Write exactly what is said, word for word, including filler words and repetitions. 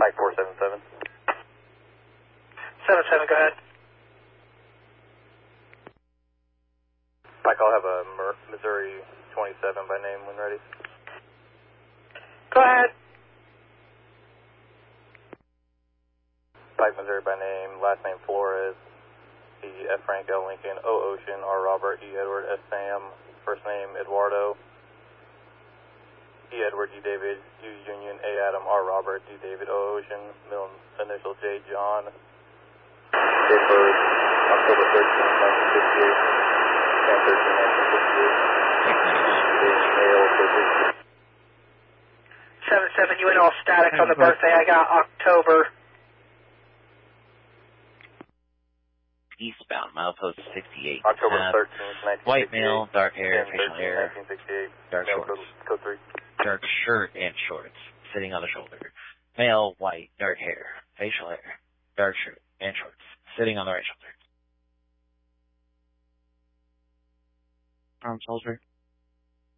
Pike four seven seven. seven seven, go ahead. Pike, I'll have a Missouri twenty-seven by name when ready. Go ahead. Pike, Missouri by name, last name Flores, E. F. Frank, L. Lincoln, O. Ocean, R. Robert, E. Edward, S. Sam, first name Eduardo, E. Edward, D. David, U. Union, A. Adam, R. Robert, D. David, O. Ocean, middle initial J. John. Date of birth, October thirteenth, nineteen fifty-eight. ten thirteen, nineteen fifty-eight. Male, physics. seven seven, you went all static on the birthday. I got October. Eastbound, milepost sixty-eight. October uh, thirteenth, nineteen sixty-eight. White male, dark hair, facial hair, nineteen sixty-eight. dark Male shorts. Code, code three. Dark shirt and shorts, sitting on the shoulder. Male, white, dark hair, facial hair, dark shirt and shorts, sitting on the right shoulder. Arm soldier.